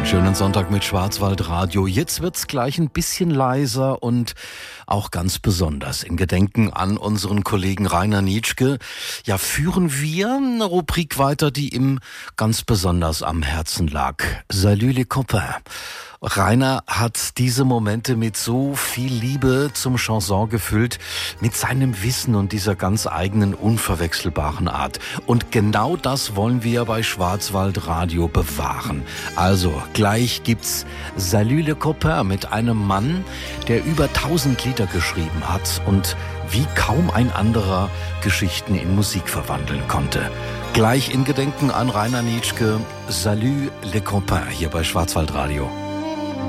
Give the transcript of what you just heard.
Schönen Sonntag mit Schwarzwaldradio. Jetzt wird's gleich ein bisschen leiser und auch ganz besonders. In Gedenken an unseren Kollegen Rainer Nitschke, ja, führen wir eine Rubrik weiter, die ihm ganz besonders am Herzen lag. Salut les copains. Rainer hat diese Momente mit so viel Liebe zum Chanson gefüllt, mit seinem Wissen und dieser ganz eigenen, unverwechselbaren Art. Und genau das wollen wir bei Schwarzwaldradio bewahren. Also, gleich gibt's Salut les copains mit einem Mann, der über 1000 Lieder geschrieben hat und wie kaum ein anderer Geschichten in Musik verwandeln konnte. Gleich in Gedenken an Rainer Nitschke, Salut les copains hier bei Schwarzwaldradio.